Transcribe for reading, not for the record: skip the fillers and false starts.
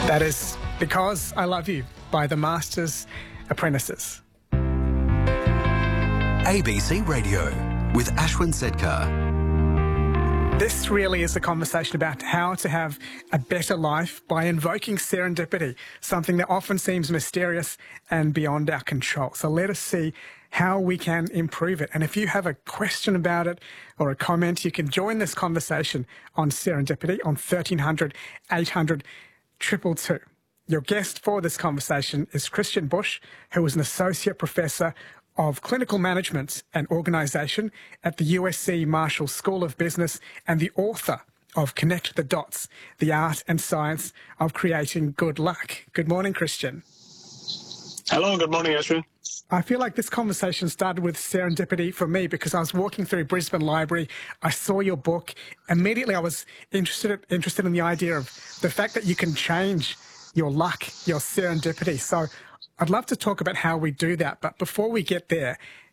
That is Because I Love You by The Masters Apprentices. ABC Radio with Ashwin Sedkar. This really is a conversation about how to have a better life by invoking serendipity, something that often seems mysterious and beyond our control. So let us see how we can improve it. And if you have a question about it or a comment, you can join this conversation on serendipity on 1300 800 222. Your guest for this conversation is Christian Busch, who is an Associate Professor of Clinical Management and Organisation at the USC Marshall School of Business and the author of Connect the Dots, The Art and Science of Creating Good Luck. Good morning, Christian. Hello, good morning, Ashwin. I feel like this conversation started with serendipity for me because I was walking through Brisbane Library. I saw your book. Immediately I was interested in the idea of the fact that you can change your luck, your serendipity. So I'd love to talk about how we do that. But before we get there,